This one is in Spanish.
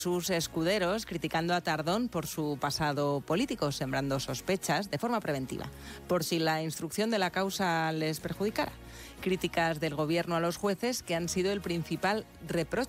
sus escuderos criticando a Tardón por su pasado político, sembrando sospechas de forma preventiva, por si la instrucción de la causa les perjudicara. Críticas del Gobierno a los jueces que han sido el principal reproche